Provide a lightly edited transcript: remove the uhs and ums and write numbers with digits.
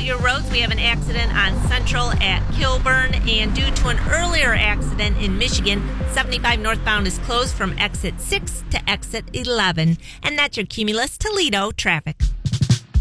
your roads, we have an accident on Central at Kilburn, and due to an earlier accident in Michigan, 75 northbound is closed from exit 6 to exit 11. And that's your Cumulus Toledo traffic.